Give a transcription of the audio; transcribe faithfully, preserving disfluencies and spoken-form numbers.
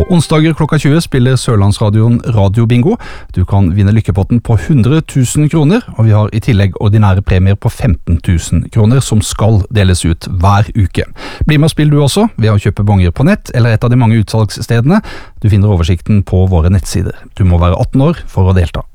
Onsdager klokka tjue spiller Sørlandsradioen Radio Bingo. Du kan vinne lykkepotten på hundre tusen kroner, og vi har i tillegg ordinære premier på femten tusen kroner som skal deles ut hver uke. Bli med og spill du også ved å kjøpe bonger på nett eller et av de mange utsalgsstedene. Du finner oversikten på våre nettsider. Du må være atten år for å delta.